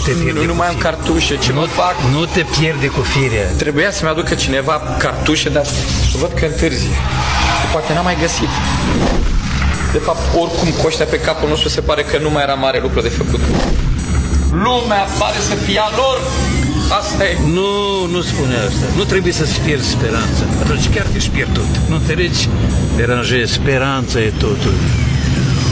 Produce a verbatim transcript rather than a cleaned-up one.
te pierde. Nu, nu mai am cartușe, ce nu, mă fac? Nu te pierde cu firea. Trebuia să-mi aducă cineva cartușe, dar văd că întârzie. Poate n-am mai găsit. De fapt, oricum, cu ăștia pe capul nostru se pare că nu mai era mare lucru de făcut. Lumea pare să fie a lor. Asta e. Nu, nu spune asta. Nu trebuie să-ți pierzi speranța. Atunci chiar ești pierdut. Nu înțelegi? Deranjezi. Speranța e totul.